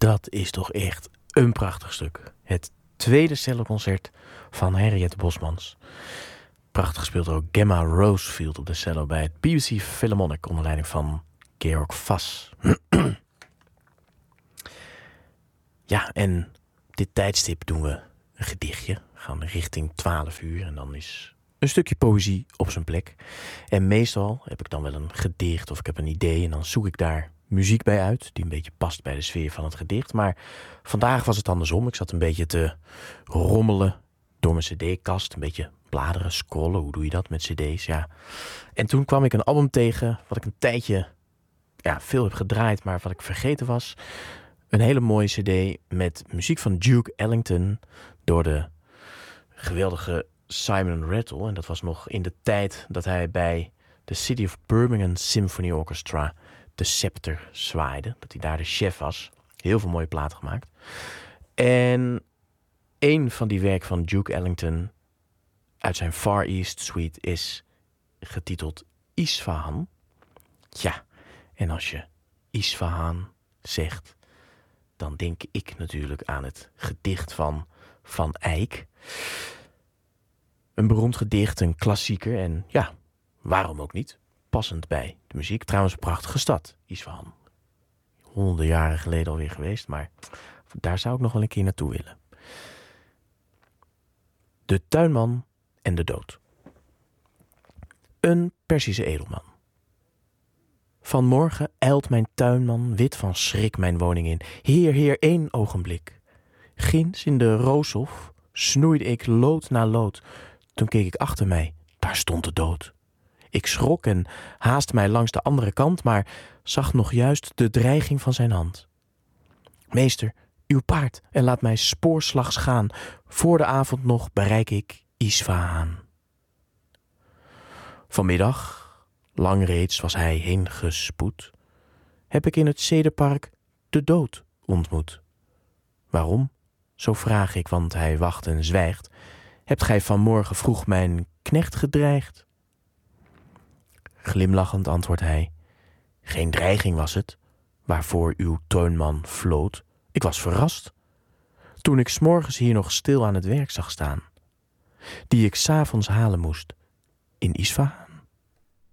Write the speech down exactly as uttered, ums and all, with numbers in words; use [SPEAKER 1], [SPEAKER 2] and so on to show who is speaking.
[SPEAKER 1] Dat is toch echt een prachtig stuk. Het tweede celloconcert van Henriette Bosmans. Prachtig gespeeld door Gemma Rosefield op de cello bij het B B C Philharmonic onder leiding van Georg Vass. Ja, en op dit tijdstip doen we een gedichtje. We gaan richting twaalf uur en dan is een stukje poëzie op zijn plek. En meestal heb ik dan wel een gedicht of ik heb een idee en dan zoek ik daar muziek bij uit, die een beetje past bij de sfeer van het gedicht. Maar vandaag was het andersom. Ik zat een beetje te rommelen door mijn cd-kast. Een beetje bladeren, scrollen. Hoe doe je dat met cd's? Ja. En toen kwam ik een album tegen wat ik een tijdje ja, veel heb gedraaid, maar wat ik vergeten was. Een hele mooie cd met muziek van Duke Ellington door de geweldige Simon Rattle. En dat was nog in de tijd dat hij bij de City of Birmingham Symphony Orchestra de scepter zwaaide. Dat hij daar de chef was. Heel veel mooie platen gemaakt. En een van die werken van Duke Ellington uit zijn Far East Suite is getiteld Isfahan. Ja, en als je Isfahan zegt, dan denk ik natuurlijk aan het gedicht van Van Eyck. Een beroemd gedicht, een klassieker en ja, waarom ook niet? Passend bij de muziek. Trouwens een prachtige stad, Isfahan. Honderden jaren geleden alweer geweest, maar daar zou ik nog wel een keer naartoe willen. De tuinman en de dood. Een Perzische edelman. Vanmorgen ijlt mijn tuinman wit van schrik mijn woning in. Heer, heer, één ogenblik. Ginds in de rooshof snoeide ik lood na lood. Toen keek ik achter mij, daar stond de dood. Ik schrok en haastte mij langs de andere kant, maar zag nog juist de dreiging van zijn hand. Meester, uw paard en laat mij spoorslags gaan. Voor de avond nog bereik ik Isfahan. Vanmiddag, lang reeds was hij heen gespoed, heb ik in het Cederpark de dood ontmoet. Waarom? Zo vraag ik, want hij wacht en zwijgt. Hebt gij vanmorgen vroeg mijn knecht gedreigd? Glimlachend antwoordt hij, geen dreiging was het, waarvoor uw tuinman floot. Ik was verrast, toen ik 's morgens hier nog stil aan het werk zag staan, die ik 's avonds halen moest in Isfahan.